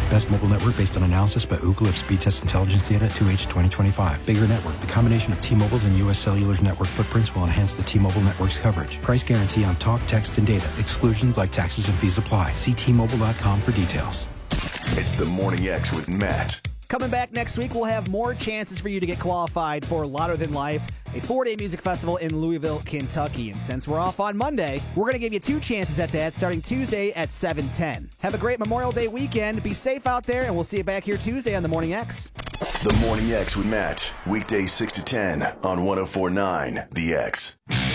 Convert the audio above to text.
Best mobile network based on analysis by Ookla of speed test intelligence data 2H 2025. Bigger network. The combination of T-Mobile's and U.S. Cellular's network footprints will enhance the T-Mobile network's coverage. Price guarantee on talk, text, and data. Exclusions like taxes and fees apply. See T-Mobile.com for details. It's the Morning X with Matt. Coming back next week, we'll have more chances for you to get qualified for Louder Than Life, a 4-day music festival in Louisville, Kentucky. And since we're off on Monday, we're going to give you 2 chances at that starting Tuesday at 7:10. Have a great Memorial Day weekend. Be safe out there, and we'll see you back here Tuesday on The Morning X. The Morning X with Matt. Weekdays 6 to 10 on 104.9 The X.